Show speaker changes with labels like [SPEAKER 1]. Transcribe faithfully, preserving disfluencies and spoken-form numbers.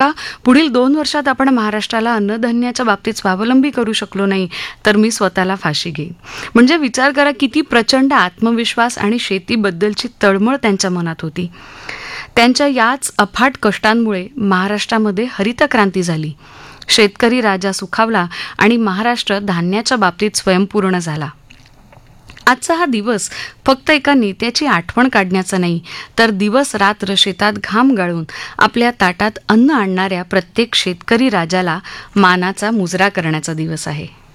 [SPEAKER 1] पप्पा, पुढील दोन वर्षात आपण महाराष्ट्राला अन्नधान्याच्या बाबतीत स्वावलंबी करू शकलो नाही तर मी स्वतःला फाशी घेईन. म्हणजे विचार करा किती प्रचंड आत्मविश्वास आणि शेतीबद्दलची तळमळ त्यांच्या मनात होती. त्यांच्या याच अफाट कष्टांमुळे महाराष्ट्रामध्ये हरित क्रांती झाली. शेतकरी राजा सुखावला आणि महाराष्ट्र धान्याच्या बाबतीत स्वयंपूर्ण झाला. आजचा हा दिवस फक्त एका नेत्याची आठवण काढण्याचा नाही, तर दिवस रात्र शेतात घाम गाळून आपल्या ताटात अन्न आणणाऱ्या प्रत्येक शेतकरी राजाला मानाचा मुजरा करण्याचा दिवस आहे.